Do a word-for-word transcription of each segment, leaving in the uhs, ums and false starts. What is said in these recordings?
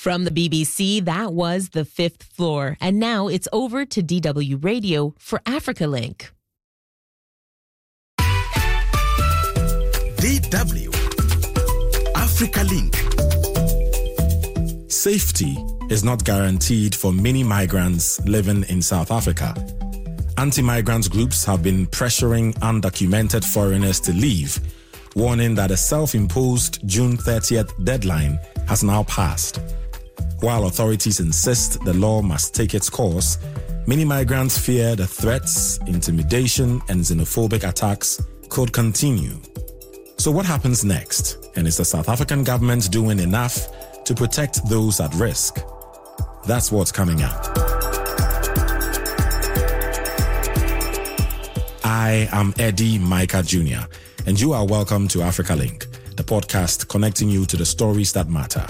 From the B B C, that was The Fifth Floor. And now it's over to D W Radio for Africa Link. D W Africa Link. Safety is not guaranteed for many migrants living in South Africa. Anti-migrant groups have been pressuring undocumented foreigners to leave, warning that a self-imposed June thirtieth deadline has now passed. While authorities insist the law must take its course, many migrants fear the threats, intimidation, and xenophobic attacks could continue. So what happens next? And is the South African government doing enough to protect those at risk? That's what's coming up. I am Eddie Micah Junior, and you are welcome to Africa Link, the podcast connecting you to the stories that matter.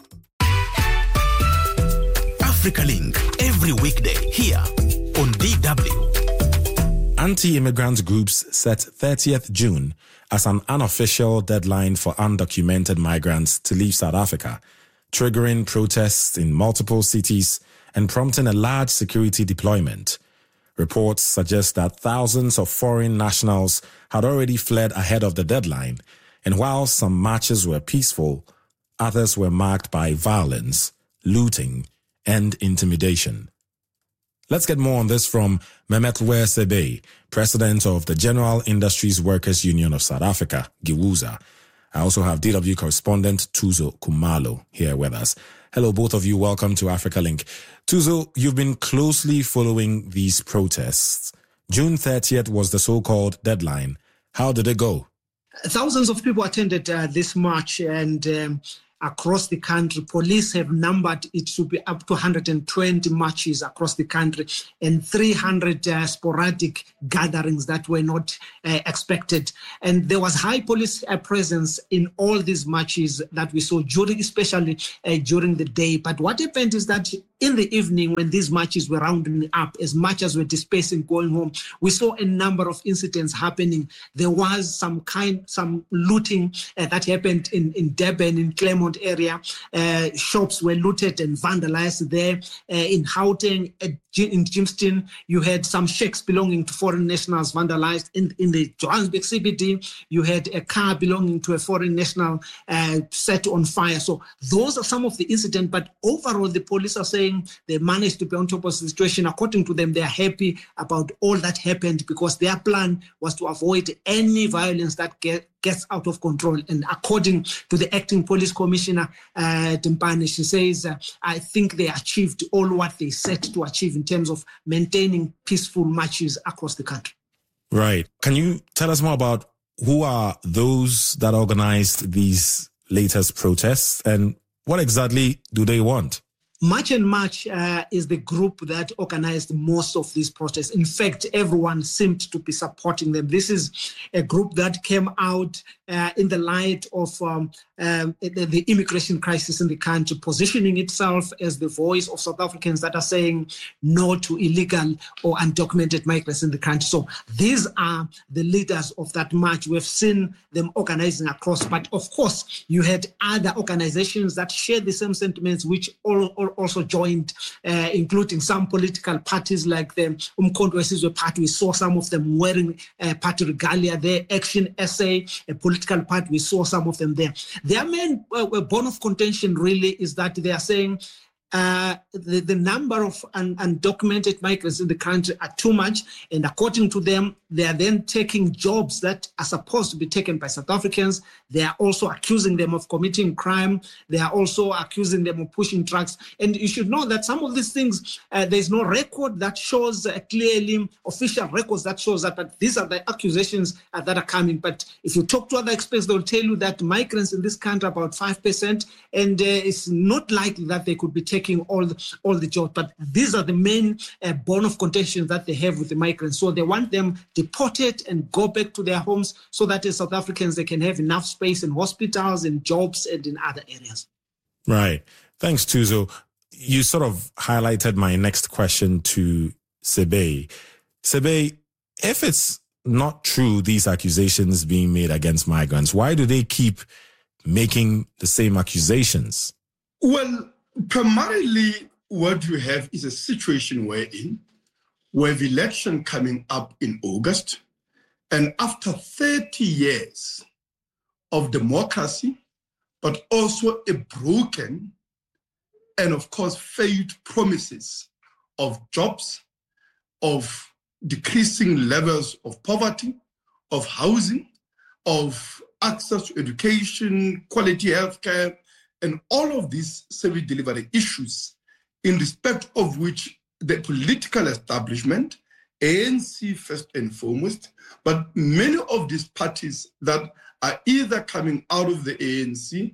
Africa Link, every weekday here on D W. Anti-immigrant groups set thirtieth June as an unofficial deadline for undocumented migrants to leave South Africa, triggering protests in multiple cities and prompting a large security deployment. Reports suggest that thousands of foreign nationals had already fled ahead of the deadline, and while some marches were peaceful, others were marked by violence, looting, and intimidation. Let's get more on this from Memethwe Sebe, president of the General Industries Workers Union of South Africa, GIWUSA. I also have D W correspondent Thuso Khumalo here with us. Hello, both of you. Welcome to Africa Link. Thuso, you've been closely following these protests. June thirtieth was the so-called deadline. How did it go? Thousands of people attended uh, this march, and um, across the country, police have numbered it to be up to one hundred twenty marches across the country and three hundred uh, sporadic gatherings that were not uh, expected. And there was high police uh, presence in all these marches that we saw, during, especially uh, during the day. But what happened is that in the evening, when these marches were rounding up, as much as we're dispersing, going home, we saw a number of incidents happening. There was some kind, some looting uh, that happened in, in Durban, in Claremont area. Uh, shops were looted and vandalized there. Uh, in Gauteng, uh, in Jimston, you had some shacks belonging to foreign nationals vandalized. In, in the Johannesburg C B D, you had a car belonging to a foreign national uh, set on fire. So those are some of the incidents, but overall, the police are saying they managed to be on top of the situation. According to them, they are happy about all that happened because their plan was to avoid any violence that get, gets out of control. And according to the acting police commissioner, uh, Timpane, she says, uh, I think they achieved all what they set to achieve in terms of maintaining peaceful marches across the country. Right. Can you tell us more about who are those that organized these latest protests and what exactly do they want? March and March uh, is the group that organized most of these protests. In fact, everyone seemed to be supporting them. This is a group that came out uh, in the light of um, um, the, the immigration crisis in the country, positioning itself as the voice of South Africans that are saying no to illegal or undocumented migrants in the country. So these are the leaders of that march. We've seen them organizing across, but of course, you had other organizations that share the same sentiments, which all, all also joined, uh, including some political parties like the Umkhonto weSizwe Party. We saw some of them wearing uh, party regalia there. Action S A, a political party, we saw some of them there. Their main uh, bone of contention really is that they are saying Uh, the, the number of un, undocumented migrants in the country are too much, and according to them, they are then taking jobs that are supposed to be taken by South Africans. They are also accusing them of committing crime. They are also accusing them of pushing drugs. And you should know that some of these things, uh, there's no record that shows uh, clearly, official records that shows that, but these are the accusations uh, that are coming. But if you talk to other experts, they'll tell you that migrants in this country are about five percent, and uh, it's not likely that they could be taking taking all the, all the jobs. But these are the main uh, bone of contention that they have with the migrants. So they want them deported and go back to their homes so that as South Africans, they can have enough space in hospitals and jobs and in other areas. Right. Thanks, Thuso. You sort of highlighted my next question to Sebe. Sebe, if it's not true, these accusations being made against migrants, why do they keep making the same accusations? Well, Primarily, what we have is a situation we're in, we have election coming up in August, and after thirty years of democracy, but also a broken and, of course, failed promises of jobs, of decreasing levels of poverty, of housing, of access to education, quality healthcare, and all of these service delivery issues, in respect of which the political establishment, A N C first and foremost, but many of these parties that are either coming out of the A N C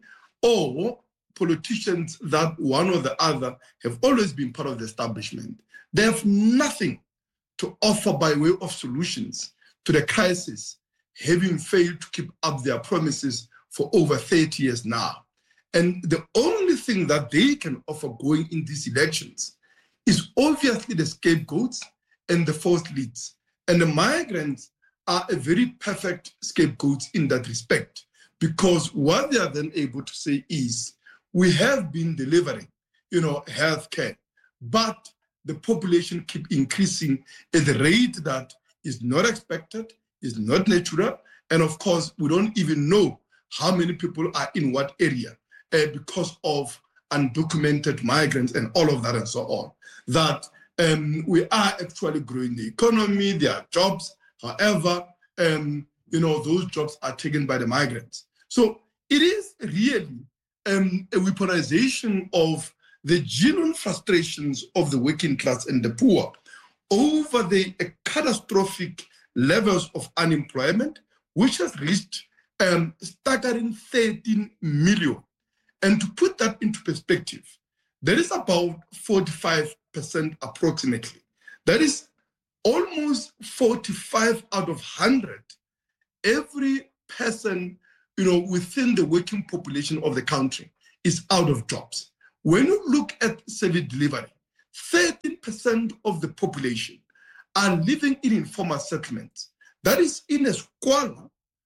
or politicians that one or the other have always been part of the establishment. They have nothing to offer by way of solutions to the crisis, having failed to keep up their promises for over thirty years now. And the only thing that they can offer going in these elections is obviously the scapegoats and the false leads. And the migrants are a very perfect scapegoats in that respect, because what they are then able to say is, we have been delivering, you know, healthcare, but the population keep increasing at the rate that is not expected, is not natural, and of course, we don't even know how many people are in what area uh, because of undocumented migrants and all of that and so on. That um, we are actually growing the economy, there are jobs, however, um, you know, those jobs are taken by the migrants. So it is really um, a weaponization of the genuine frustrations of the working class and the poor over the uh, catastrophic levels of unemployment, which has reached um, staggering thirteen million. And to put that into perspective, there is about forty-five percent approximately. That is almost forty-five out of one hundred. Every person, you know, within the working population of the country is out of jobs. When you look at service delivery, thirteen percent of the population are living in informal settlements. That is in a squalor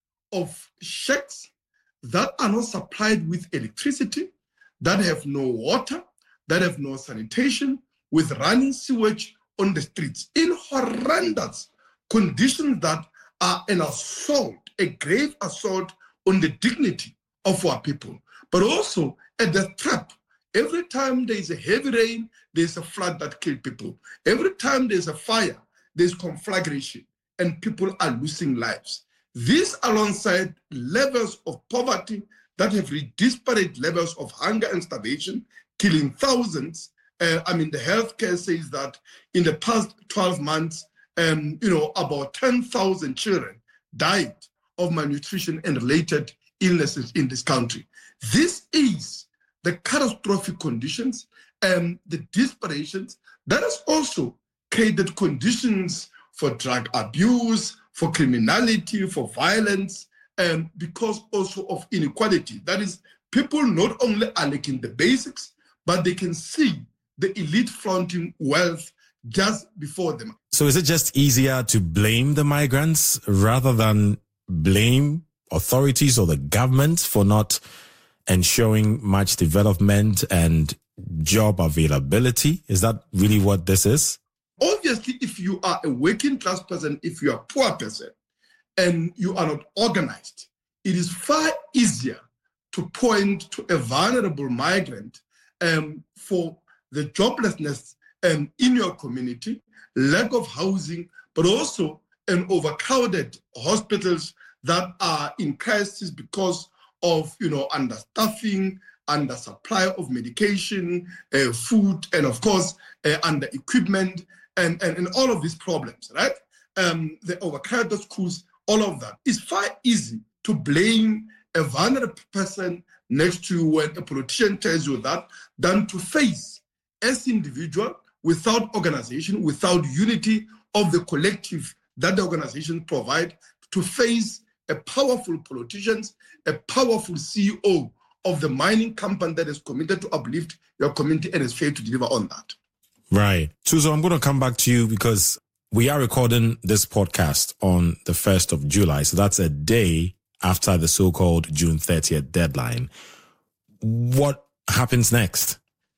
of shacks that are not supplied with electricity, that have no water, that have no sanitation, with running sewage on the streets, in horrendous conditions that are an assault, a grave assault on the dignity of our people, but also a death trap. Every time there is a heavy rain, there's a flood that kills people. Every time there's a fire, there's conflagration, and people are losing lives. This, alongside levels of poverty that have reached disparate levels of hunger and starvation, killing thousands. Uh, I mean, the healthcare says that in the past twelve months, um, you know, about ten thousand children died of malnutrition and related illnesses in this country. This is the catastrophic conditions and the disparitions that has also created conditions for drug abuse, for criminality, for violence, um, because also of inequality. That is, people not only are lacking the basics, but they can see the elite flaunting wealth just before them. So is it just easier to blame the migrants rather than blame authorities or the government for not ensuring much development and job availability? Is that really what this is? Obviously, if you are a working class person, if you are a poor person, and you are not organized, it is far easier to point to a vulnerable migrant um, for the joblessness um, in your community, lack of housing, but also an overcrowded hospitals that are in crisis because of, you know, understaffing, under supply of medication, uh, food, and of course, uh, under equipment, and, and, and all of these problems, right? Um, the overcrowded schools, all of that. It's far easy to blame a vulnerable person next to you when a politician tells you that than to face as individual without organization, without unity of the collective that the organization provide, to face a powerful politicians, a powerful C E O of the mining company that is committed to uplift your community and has failed to deliver on that. Right. Thuso, I'm going to come back to you because we are recording this podcast on the first of July. So that's a day after the so-called June thirtieth deadline. What happens next?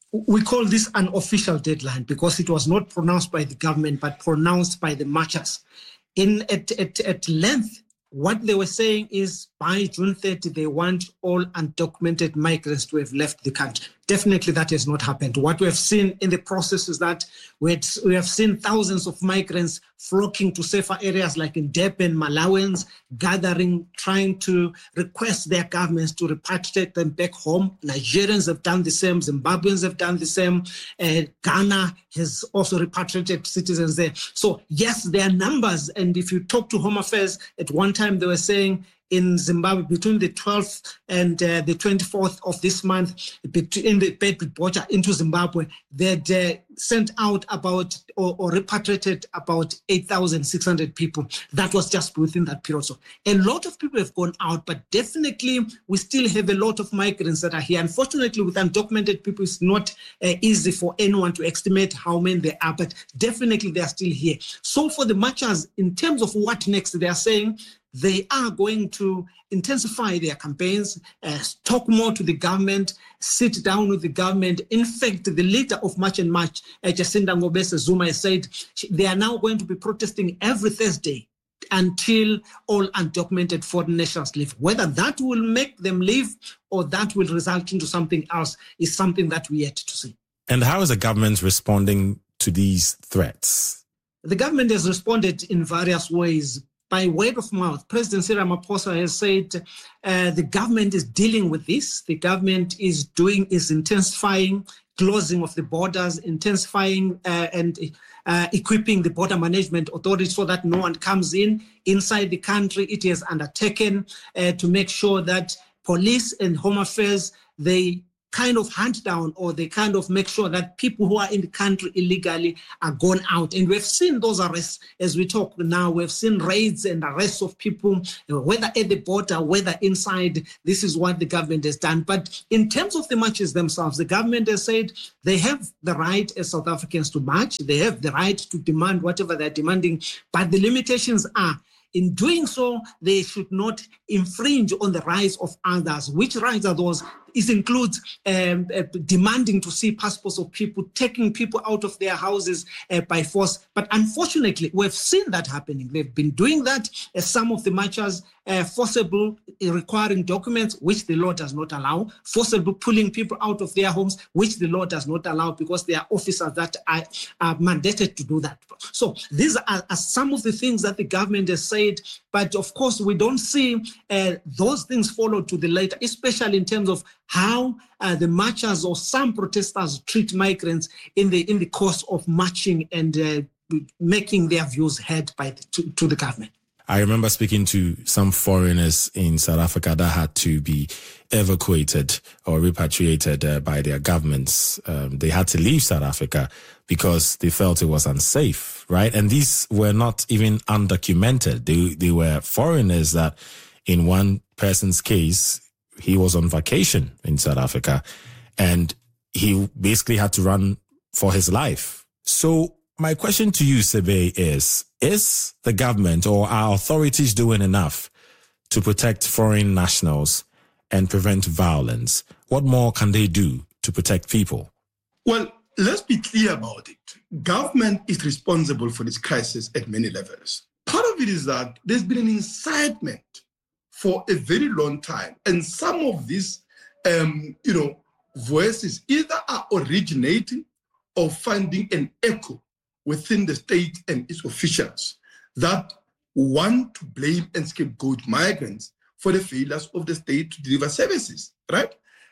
we call this an official deadline because it was not pronounced by the government, but pronounced by the marchers. In at, at, at length, what they were saying is by June thirtieth, they want all undocumented migrants to have left the country. Definitely that has not happened. What we have seen in the process is that we, had, we have seen thousands of migrants flocking to safer areas like in Durban, Malawans, gathering, trying to request their governments to repatriate them back home. Nigerians have done the same. Zimbabweans have done the same. Uh, Ghana has also repatriated citizens there. So yes, there are numbers. And if you talk to Home Affairs, at one time they were saying in Zimbabwe, between the twelfth and uh, the twenty-fourth of this month, in the Bedford border into Zimbabwe, they'd uh, sent out about or, or repatriated about eight thousand six hundred people. That was just within that period. So a lot of people have gone out, but definitely we still have a lot of migrants that are here. Unfortunately, with undocumented people, it's not uh, easy for anyone to estimate how many there are, but definitely they are still here. So for the marchers, in terms of what next, they are saying they are going to intensify their campaigns, uh, talk more to the government, sit down with the government. In fact, the leader of March and March, uh, Jacinda Ngobese Zuma, has said they are now going to be protesting every Thursday until all undocumented foreign nationals leave. Whether that will make them leave or that will result into something else is something that we yet to see. And how is the government responding to these threats? The government has responded in various ways. By word of mouth, President Cyril Ramaphosa has said uh, the government is dealing with this. The government is doing, is intensifying closing of the borders, intensifying uh, and uh, equipping the border management authority so that no one comes in inside the country. It has undertaken uh, to make sure that police and Home Affairs, they kind of hunt down or they kind of make sure that people who are in the country illegally are gone out. And we've seen those arrests as we talk now. We've seen raids and arrests of people, whether at the border, whether inside. This is what the government has done. But in terms of the marches themselves, the government has said they have the right as South Africans to march. They have the right to demand whatever they're demanding. But the limitations are, in doing so, they should not infringe on the rights of others. Which rights are those? It includes um, uh, demanding to see passports of people, taking people out of their houses uh, by force. But unfortunately, we've seen that happening. They've been doing that as some of the marchers, uh, forcible uh, requiring documents, which the law does not allow, forcible pulling people out of their homes, which the law does not allow because there are officers that are, are mandated to do that. So these are, are some of the things that the government has said. But of course, we don't see uh, those things followed to the later, especially in terms of how uh, the marchers or some protesters treat migrants in the in the course of marching and uh, making their views heard by the, to, to the government. I remember speaking to some foreigners in South Africa that had to be evacuated or repatriated uh, by their governments. Um, they had to leave South Africa because they felt it was unsafe, right? And these were not even undocumented. They, they were foreigners that, in one person's case, he was on vacation in South Africa and he basically had to run for his life. So my question to you, Sebe, is, is the government or our authorities doing enough to protect foreign nationals and prevent violence? What more can they do to protect people? Well, let's be clear about it. Government is responsible for this crisis at many levels. Part of it is that there's been an incitement for a very long time. And some of these, um, you know, voices either are originating or finding an echo within the state and its officials that want to blame and scapegoat migrants for the failures of the state to deliver services, right?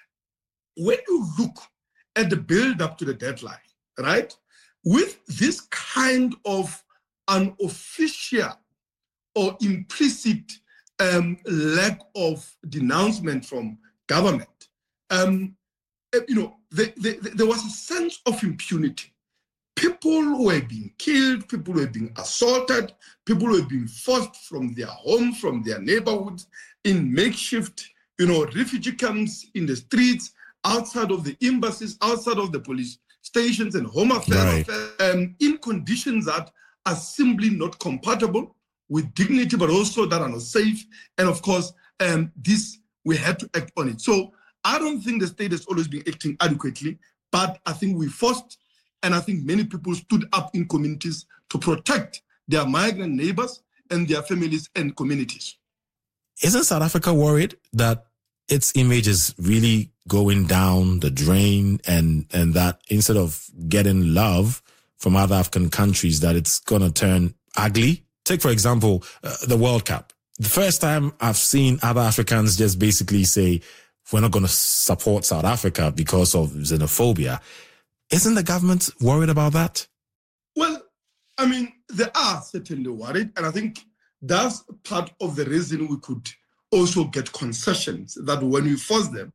When you look at the build-up to the deadline, right, with this kind of unofficial or implicit um, lack of denouncement from government, um, you know, the, the, the, there was a sense of impunity. People were being killed, people were being assaulted, people were being forced from their homes, from their neighborhoods, in makeshift, you know, refugee camps in the streets, outside of the embassies, outside of the police stations and home affairs, right. um, in conditions that are simply not compatible with dignity, but also that are not safe. And of course, um, this, we had to act on it. So I don't think the state has always been acting adequately, but I think we forced, and I think many people stood up in communities to protect their migrant neighbors and their families and communities. Isn't South Africa worried that its image is really going down the drain, and, and that instead of getting love from other African countries, that it's going to turn ugly? Take, for example, uh, the World Cup. The first time I've seen other Africans just basically say, we're not going to support South Africa because of xenophobia. Isn't the government worried about that? Well, I mean, they are certainly worried. And I think that's part of the reason we could also get concessions, that when we force them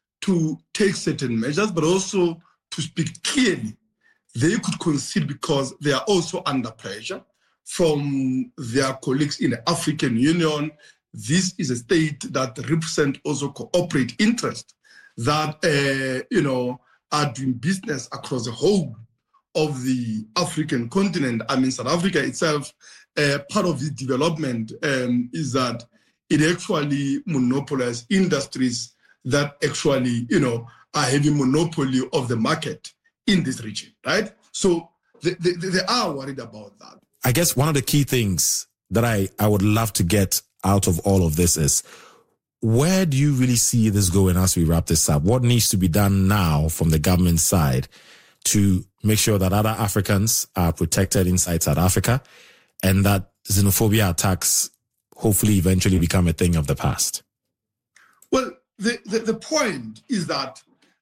to take certain measures, but also to speak clearly, they could concede because they are also under pressure from their colleagues in the African Union. This is a state that represents also cooperate interests that, uh, you know, are doing business across the whole of the African continent. I mean, South Africa itself, uh, part of the development um, is that it actually monopolizes industries that actually, you know, are having monopoly of the market in this region, right? So they, they, they are worried about that. I guess one of the key things that I, I would love to get out of all of this is, where do you really see this going as we wrap this up? What needs to be done now from the government side to make sure that other Africans are protected inside South Africa and that xenophobia attacks hopefully eventually become a thing of the past? Well, the, the, the point is that,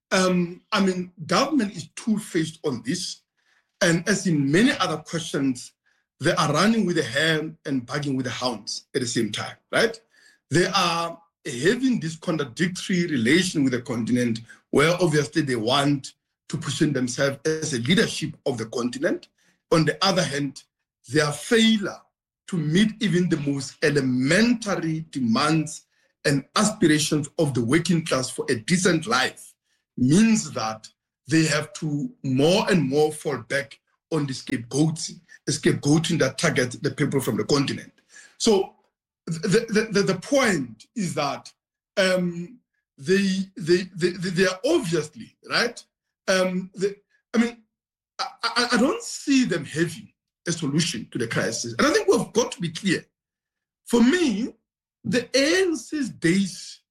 um, I mean, government is two-faced on this. And as in many other questions, they are running with the hare and barking with the hounds at the same time, right? They are having this contradictory relation with the continent, where obviously they want to position themselves as a leadership of the continent. On the other hand, their failure to meet even the most elementary demands and aspirations of the working class for a decent life means that they have to more and more fall back on the scapegoats, the scapegoating that targets the people from the continent. So the, the, the, the point is that um, they, they, they, they are obviously, right? Um, they, I mean, I, I don't see them having a solution to the crisis. And I think we've got to be clear. For me, the A N C's days,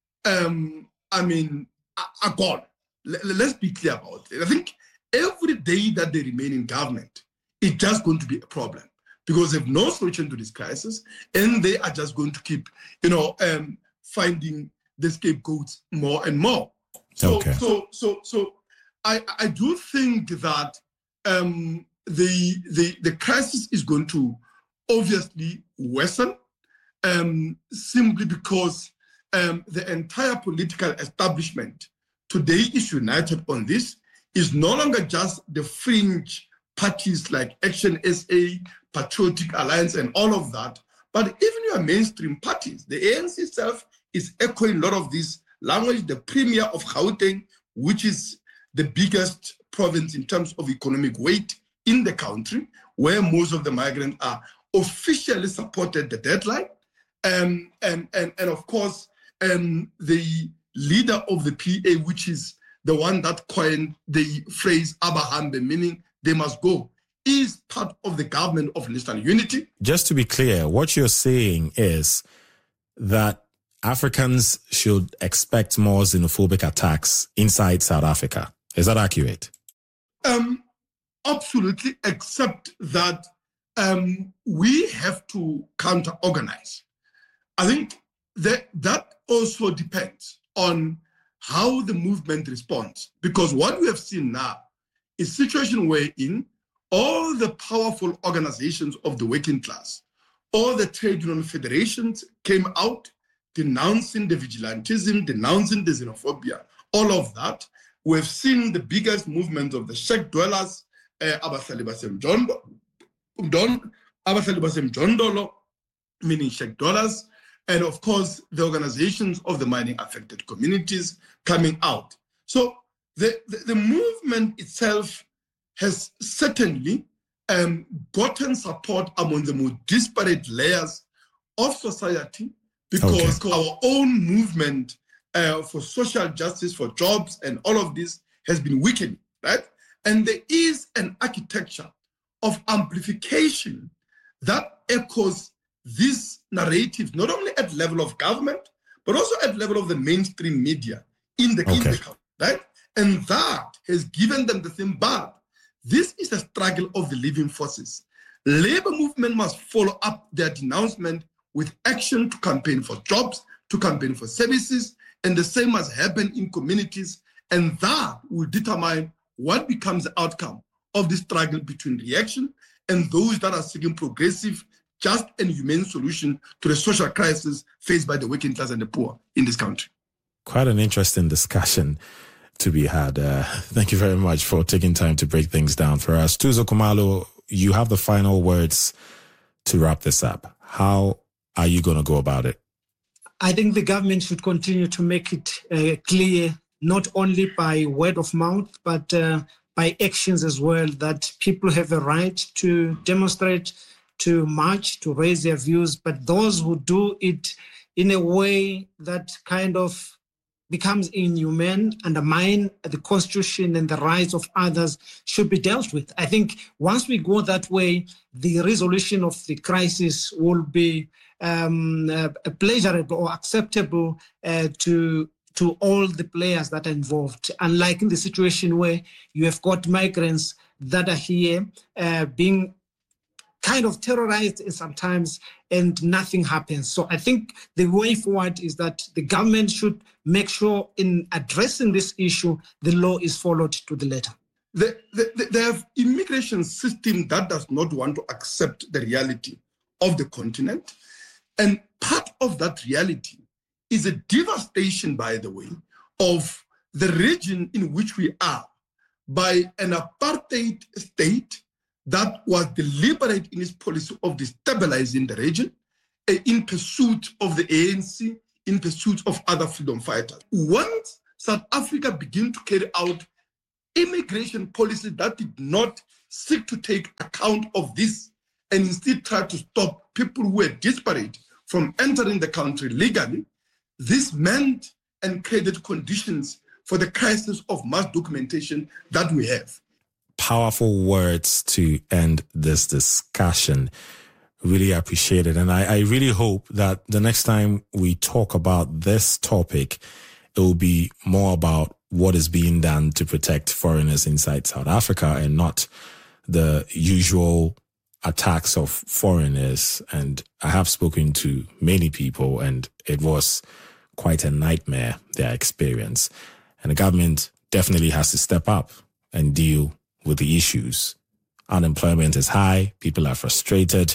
um, I mean, are, are gone. L- let's be clear about it. I think every day that they remain in government, it's just going to be a problem because they have no solution to this crisis, and they are just going to keep, you know, um, finding the scapegoats more and more. So, okay. so, so, so, I, I do think that um, the the the crisis is going to obviously worsen, um, simply because um, the entire political establishment today is united on this. Is no longer just the fringe parties like Action S A, Patriotic Alliance, and all of that, but even your mainstream parties. The A N C itself is echoing a lot of this language. The Premier of Gauteng, which is the biggest province in terms of economic weight in the country, where most of the migrants are, officially supported the deadline. Um, and, and, and of course, um, the leader of the P A, which is the one that coined the phrase Abahambe, meaning they must go, is part of the government of national unity. Just to be clear, what you're saying is that Africans should expect more xenophobic attacks inside South Africa. Is that accurate? Um, absolutely, except that um, we have to counter-organize. I think that that also depends on how the movement responds. Because what we have seen now is a situation wherein all the powerful organizations of the working class, all the trade union federations came out denouncing the vigilantism, denouncing the xenophobia, all of that. We've seen the biggest movement of the Sheikh dwellers, Abahlali Basem meaning Sheikh dwellers, and of course, the organizations of the mining affected communities coming out. So the, the, the movement itself has certainly um, gotten support among the more disparate layers of society, because okay. our own movement uh, for social justice, for jobs, and all of this has been weakening. right? And there is an architecture of amplification that echoes these narratives, not only at level of government, but also at level of the mainstream media in the, okay. in the country, right? And that has given them the thing. But this is a struggle of the living forces. Labor movement must follow up their denouncement with action to campaign for jobs, to campaign for services, and the same must happen in communities. And that will determine what becomes the outcome of the struggle between reaction and those that are seeking progressive, just and humane solution to the social crisis faced by the working class and the poor in this country. Quite an interesting discussion to be had. Uh, thank you very much for taking time to break things down for us. Thuso Khumalo, you have the final words to wrap this up. How are you going to go about it? I think the government should continue to make it uh, clear, not only by word of mouth, but uh, by actions as well, that people have a right to demonstrate, to march, to raise their views. But those who do it in a way that kind of becomes inhumane, undermine the constitution and the rights of others should be dealt with. I think once we go that way, the resolution of the crisis will be um, uh, pleasurable or acceptable uh, to to all the players that are involved. Unlike in the situation where you have got migrants that are here uh, being kind of terrorized sometimes and nothing happens. So I think the way forward is that the government should make sure in addressing this issue, the law is followed to the letter. The, the, they have immigration system that does not want to accept the reality of the continent. And part of that reality is a devastation, by the way, of the region in which we are by an apartheid state that was deliberate in its policy of destabilizing the region in pursuit of the A N C, in pursuit of other freedom fighters. Once South Africa began to carry out immigration policy that did not seek to take account of this and instead tried to stop people who were disparate from entering the country legally, this meant and created conditions for the crisis of mass documentation that we have. Powerful words to end this discussion. Really appreciate it. And I, I really hope that the next time we talk about this topic, it will be more about what is being done to protect foreigners inside South Africa and not the usual attacks of foreigners. And I have spoken to many people, and it was quite a nightmare, their experience. And the government definitely has to step up and deal with the issues. Unemployment is high, people are frustrated,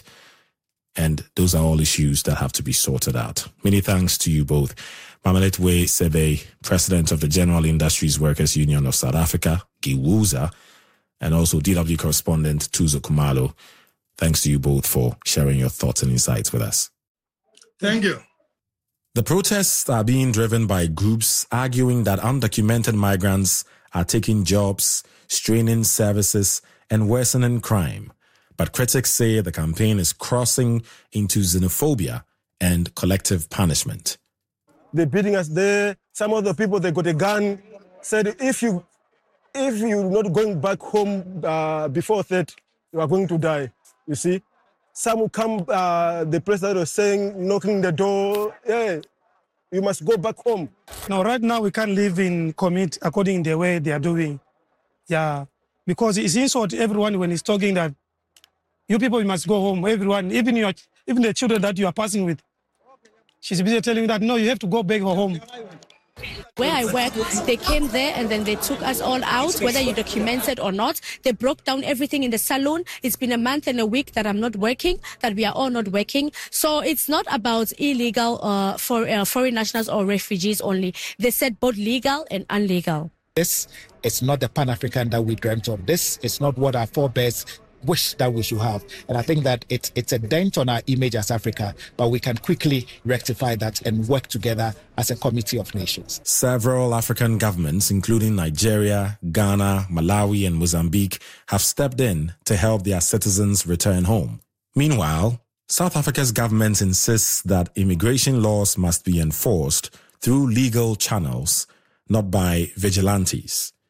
and those are all issues that have to be sorted out. Many thanks to you both. Mameletwe Sebe, President of the General Industries Workers Union of South Africa, GIWUSA, and also D W correspondent Thuso Khumalo. Thanks to you both for sharing your thoughts and insights with us. Thank you. The protests are being driven by groups arguing that undocumented migrants are taking jobs, straining services, and worsening crime. But critics say the campaign is crossing into xenophobia and collective punishment. They're beating us there. Some of the people, they got a gun, said if you if you're not going back home uh, before that, you are going to die, you see. Some will come, uh, the president was saying, knocking the door, yeah, you must go back home. No, right now we can't live in commit according to the way they are doing. Yeah, because it's insult everyone when he's talking that you people must go home, everyone, even your, even the children that you are passing with. She's busy telling you that, no, you have to go back home. Where I work, they came there and then they took us all out, whether you're documented or not. They broke down everything in the salon. It's been a month and a week that I'm not working, that we are all not working. So it's not about illegal uh, for uh, foreign nationals or refugees only. They said both legal and illegal. This is not the Pan-African that we dreamt of. This is not what our forebears wish that we should have. And I think that it, it's a dent on our image as Africa, but we can quickly rectify that and work together as a committee of nations. Several African governments, including Nigeria, Ghana, Malawi, and Mozambique, have stepped in to help their citizens return home. Meanwhile, South Africa's government insists that immigration laws must be enforced through legal channels, not by vigilantes.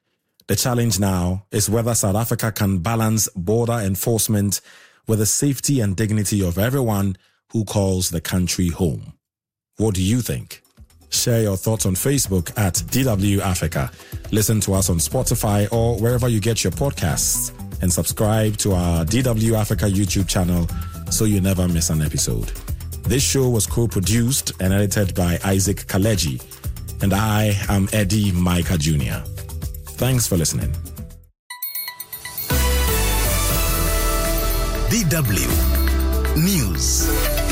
The challenge now is whether South Africa can balance border enforcement with the safety and dignity of everyone who calls the country home. What do you think? Share your thoughts on Facebook at D W Africa. Listen to us on Spotify or wherever you get your podcasts, and subscribe to our D W Africa YouTube channel so you never miss an episode. This show was co-produced and edited by Isaac Kaleji, and I am Eddie Micah Junior Thanks for listening. D W News.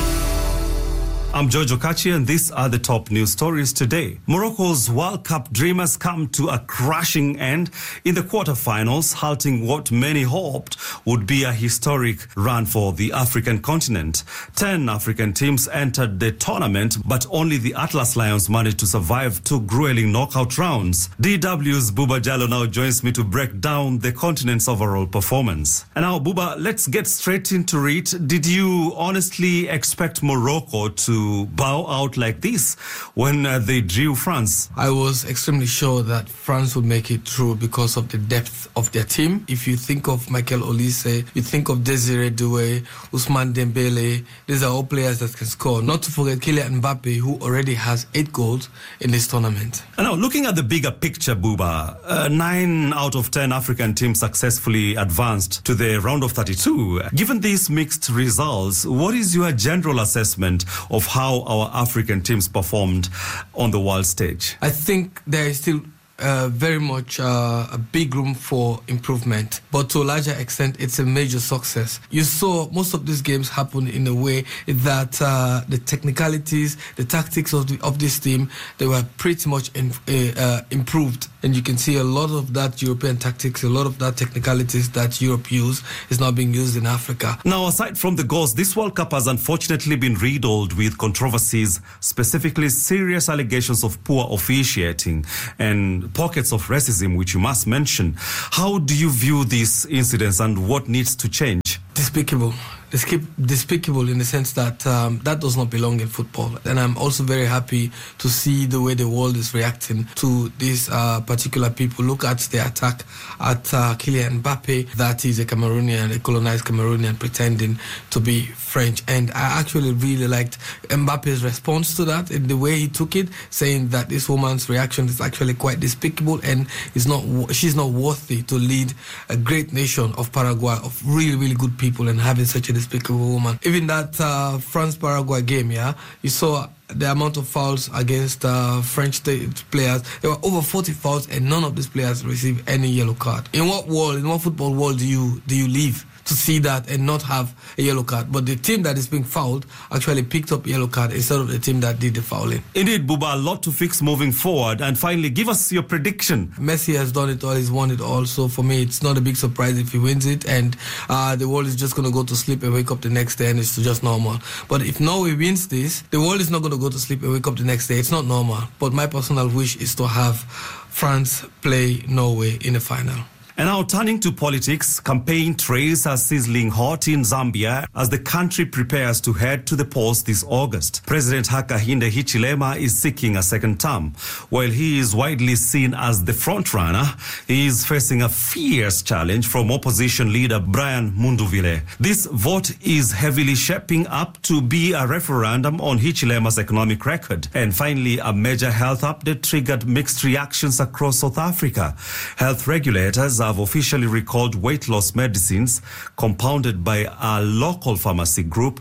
I'm George Okachi, and these are the top news stories today. Morocco's World Cup dreamers come to a crashing end in the quarterfinals, halting what many hoped would be a historic run for the African continent. Ten African teams entered the tournament, but only the Atlas Lions managed to survive two grueling knockout rounds. D W's Buba Jallo now joins me to break down the continent's overall performance. And now, Buba, let's get straight into it. Did you honestly expect Morocco to bow out like this when uh, they drew France? I was extremely sure that France would make it through because of the depth of their team. If you think of Michael Olise, you think of Desiree Doué, Ousmane Dembele, these are all players that can score. Not to forget Kylian Mbappe, who already has eight goals in this tournament. And now, looking at the bigger picture, Buba, uh, nine out of ten African teams successfully advanced to the round of thirty-two. Given these mixed results, what is your general assessment of how our African teams performed on the world stage? I think there is still uh, very much uh, a big room for improvement, but to a larger extent, it's a major success. You saw most of these games happen in a way that uh, the technicalities, the tactics of, the, of this team, they were pretty much in, uh, improved. And you can see a lot of that European tactics, a lot of that technicalities that Europe use is now being used in Africa. Now, aside from the goals, this World Cup has unfortunately been riddled with controversies, specifically serious allegations of poor officiating and pockets of racism, which you must mention. How do you view these incidents and what needs to change? Despicable. Despicable in the sense that um, that does not belong in football. And I'm also very happy to see the way the world is reacting to these uh, particular people. Look at the attack at uh, Kylian Mbappe, that is a Cameroonian, a colonized Cameroonian pretending to be French. And I actually really liked Mbappe's response to that, and the way he took it, saying that this woman's reaction is actually quite despicable and is not she's not worthy to lead a great nation of Paraguay, of really, really good people, and having such a despicable woman. Even that uh, France-Paraguay game, yeah, you saw the amount of fouls against uh, French players. There were over forty fouls, and none of these players received any yellow card. In what world, in what football world do you do you live to see that and not have a yellow card? But the team that is being fouled actually picked up yellow card instead of the team that did the fouling. Indeed, Buba, a lot to fix moving forward. And finally, give us your prediction. Messi has done it all. He's won it all. So for me, it's not a big surprise if he wins it. And uh, the world is just going to go to sleep and wake up the next day, and it's just normal. But if Norway wins this, the world is not going to go to sleep and wake up the next day. It's not normal. But my personal wish is to have France play Norway in the final. And now turning to politics, campaign trails are sizzling hot in Zambia as the country prepares to head to the polls this August. President Hakainde Hichilema is seeking a second term. While he is widely seen as the frontrunner, he is facing a fierce challenge from opposition leader Brian Munduvile. This vote is heavily shaping up to be a referendum on Hichilema's economic record. And finally, a major health update triggered mixed reactions across South Africa. Health regulators have officially recalled weight loss medicines compounded by a local pharmacy group,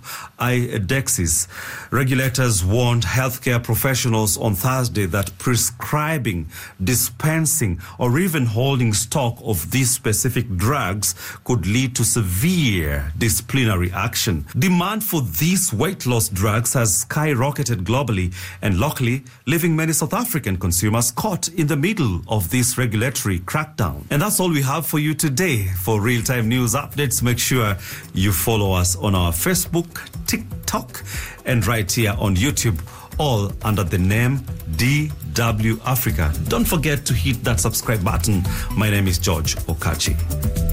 IDEXIS. Regulators warned healthcare professionals on Thursday that prescribing, dispensing, or even holding stock of these specific drugs could lead to severe disciplinary action. Demand for these weight loss drugs has skyrocketed globally and locally, leaving many South African consumers caught in the middle of this regulatory crackdown. And that's all we have for you today. For real-time news updates, make sure you follow us on our Facebook, TikTok, and right here on YouTube, all under the name D W Africa. Don't forget to hit that subscribe button. My name is George Okachi.